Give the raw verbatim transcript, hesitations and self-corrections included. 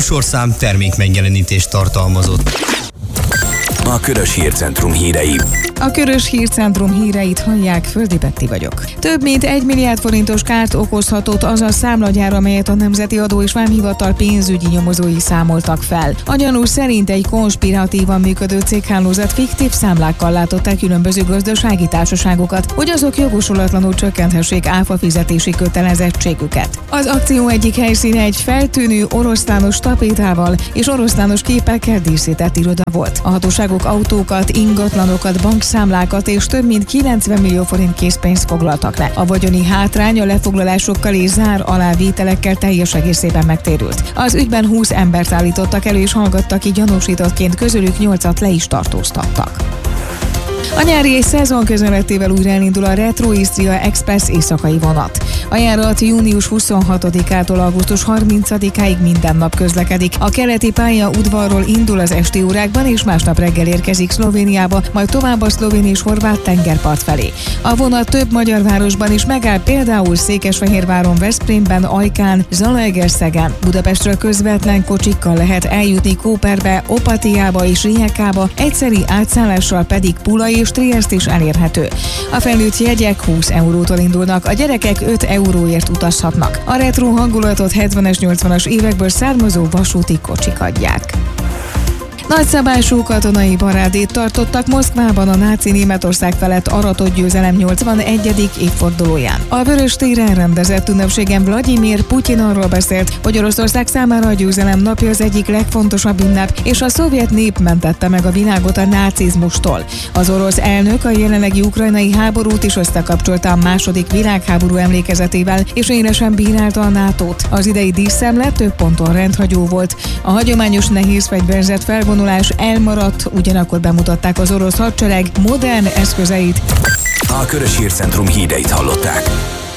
műsorszám termék megjelenítést tartalmazott. A Körös Hírcentrum hírei. A Körös Hírcentrum híreit hallják, Földi Betti vagyok. Több mint egy milliárd forintos kárt okozhatott az a számlagyár, amelyet a Nemzeti Adó és Vámhivatal pénzügyi nyomozói számoltak fel. A gyanú szerint egy konspiratívan működő céghálózat fiktív számlákkal látott el különböző gazdasági társaságokat, hogy azok jogosulatlanul csökkenthessék áfa fizetési kötelezettségüket. Az akció egyik helyszíne egy feltűnő oroszlános tapétával és oroszlános képekkel díszített iroda volt. A hatóságok autókat, ingatlanokat, bankszámlákat és több mint kilencven millió forint készpénzt foglaltak le. A vagyoni hátrány a lefoglalásokkal és zár alávételekkel teljes egészében megtérült. Az ügyben húsz embert állítottak elő és hallgattak ki gyanúsítottként, közülük nyolcat le is tartóztattak. A nyári szezon közelettével újra elindul a Retro Istria Express éjszakai vonat. A járat június huszonhatodikától augusztus harmincadikáig minden nap közlekedik. A keleti pálya udvarról indul az esti órákban, és másnap reggel érkezik Szlovéniába, majd tovább a szlovén és horvát tengerpart felé. A vonat több magyar városban is megáll, például Székesfehérváron, Veszprémben, Ajkán, Zalaegerszegen. Budapestről közvetlen kocsikkal lehet eljutni Kóperbe, Opatiába és Rijekába, egyszeri átszállással pedig Pula és Triest is elérhető. A felnőtt jegyek húsz eurótól indulnak, a gyerekek öt euróért utazhatnak. A retro hangulatot hetvenes, nyolcvanas évekből származó vasúti kocsik adják. Nagyszabású katonai parádét tartottak Moszkvában a náci Németország felett aratott győzelem nyolcvanegyedik évfordulóján. A Vörös téren rendezett ünnepségen Vladimir Putyin arról beszélt, hogy Oroszország számára a győzelem napja az egyik legfontosabb ünnep, és a szovjet nép mentette meg a világot a nácizmustól. Az orosz elnök a jelenlegi ukrajnai háborút is összekapcsolta a második világháború emlékezetével, és élesen bírálta a nátót. Az idei díszszemle több ponton rendhagyó volt. A hagyományos nehéz fegyverzet felvonulás elmaradt, ugyanakkor bemutatták az orosz hadsereg modern eszközeit. A Körös Hírcentrum híreit hallották.